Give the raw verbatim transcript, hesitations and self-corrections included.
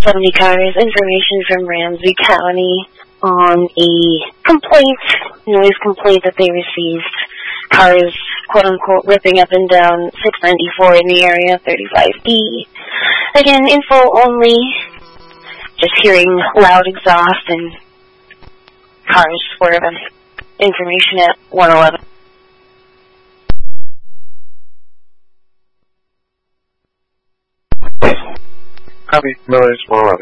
seventy cars, information from Ramsey County on a complaint, noise complaint that they received. Cars, quote-unquote, ripping up and down six ninety-four in the area, thirty-five D. Again, info only, just hearing loud exhaust and cars swerving. Information at one eleven. Copy, Miller's one eleven.